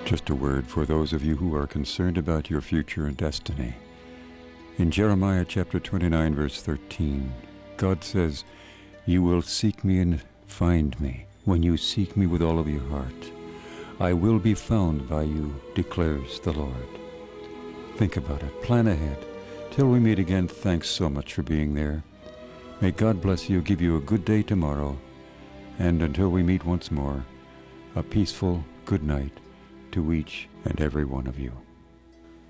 Just a word for those of you who are concerned about your future and destiny. In Jeremiah chapter 29, verse 13, God says, "You will seek me and find me when you seek me with all of your heart. I will be found by you, declares the Lord." Think about it. Plan ahead. Till we meet again, thanks so much for being there. May God bless you, give you a good day tomorrow, and until we meet once more, a peaceful good night to each and every one of you.